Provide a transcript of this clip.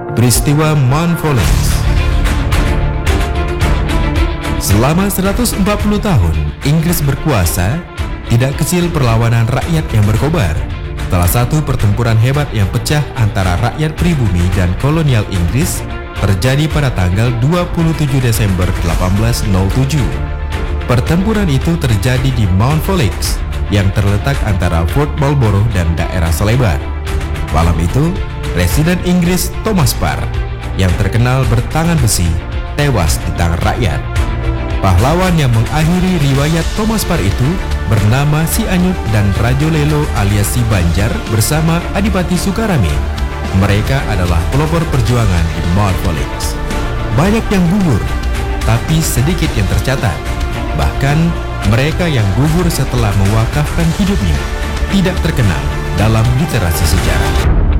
Peristiwa Montfort. Selama 140 tahun Inggris berkuasa, tidak kecil perlawanan rakyat yang berkobar. Salah satu pertempuran hebat yang pecah antara rakyat pribumi dan kolonial Inggris terjadi pada tanggal 27 Desember 1807. Pertempuran itu terjadi di Montfort yang terletak antara Fort Marlborough dan daerah Selebar. Malam itu, Presiden Inggris Thomas Parr yang terkenal bertangan besi tewas di tangan rakyat. Pahlawan yang mengakhiri riwayat Thomas Parr itu bernama Si Anyut dan Rajo Lelo alias Si Banjar bersama Adipati Sukarame. Mereka adalah pelopor perjuangan di Montfort. Banyak yang gugur, tapi sedikit yang tercatat. Bahkan mereka yang gugur setelah mewakafkan hidupnya tidak terkenal dalam literasi sejarah.